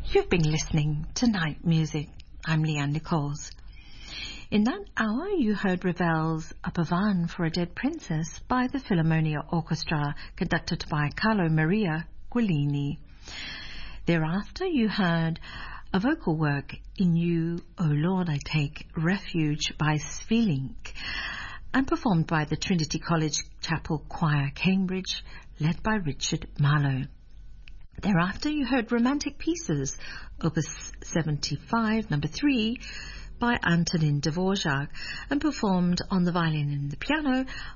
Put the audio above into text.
You've been listening to Night Music. I'm Leanne Nichols. In that hour, you heard Ravel's A Pavane for a Dead Princess by the Philharmonia Orchestra, conducted by Carlo Maria Guillini. Thereafter, you heard a vocal work, In You, O Lord, I Take Refuge by Svelink, and performed by the Trinity College Chapel Choir, Cambridge, led by Richard Marlowe. Thereafter, you heard Romantic Pieces, Opus 75, number 3, by Antonin Dvorak, and performed on the violin and the piano